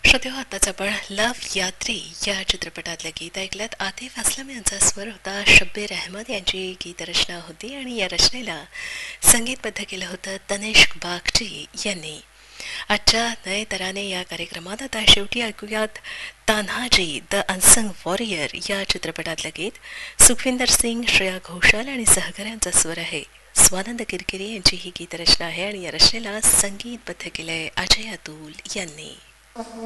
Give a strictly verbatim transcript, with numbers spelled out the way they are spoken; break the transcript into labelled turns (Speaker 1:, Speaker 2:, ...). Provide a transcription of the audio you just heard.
Speaker 1: श्रोते हो, आत्ताच आपण लव्ह यात्री या चित्रपटातलं गीत ऐकलं. आतिफ अस्लम यांचा स्वर होता, शब्बीर अहमद यांची गीतरचना होती आणि या रचनेला संगीतबद्ध केलं होतं तनिष्क बागची यांनी. आजच्या नये तराने या कार्यक्रमात आता शेवटी ऐकूयात तान्हाजी द अनसंग वॉरियर या चित्रपटातलं गीत. सुखविंदर सिंग, श्रेया घोषाल आणि सहकाऱ्यांचा स्वर आहे. स्वानंद किरकिरे यांची ही गीतरचना आहे आणि या रचनेला संगीतबद्ध केलंय अजय अतुल यांनी.